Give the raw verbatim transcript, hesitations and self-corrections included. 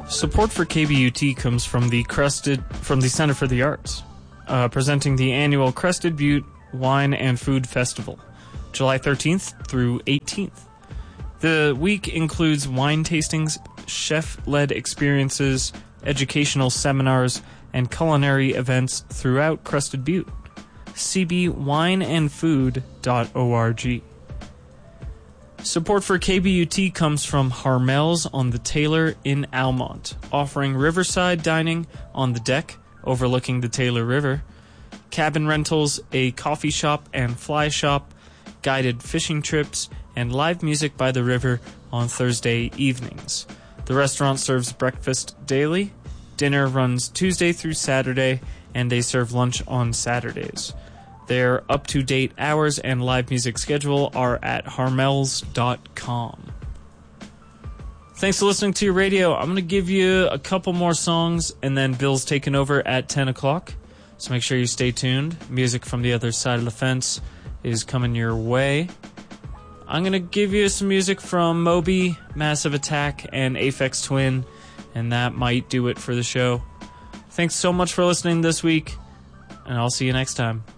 Support for K B U T comes from the Crested from the Center for the Arts, uh, presenting the annual Crested Butte Wine and Food Festival, July thirteenth through eighteenth. The week includes wine tastings, chef-led experiences, educational seminars, and culinary events throughout Crested Butte. c b wine and food dot org. Support for K B U T comes from Harmel's on the Taylor in Almont, offering riverside dining on the deck overlooking the Taylor River, cabin rentals, a coffee shop and fly shop, guided fishing trips, and live music by the river on Thursday evenings. The restaurant serves breakfast daily, dinner runs Tuesday through Saturday, and they serve lunch on Saturdays. Their up-to-date hours and live music schedule are at harmels dot com. Thanks for listening to your radio. I'm going to give you a couple more songs, and then Bill's taking over at ten o'clock. So make sure you stay tuned. Music from the other side of the fence is coming your way. I'm going to give you some music from Moby, Massive Attack, and Aphex Twin, and that might do it for the show. Thanks so much for listening this week, and I'll see you next time.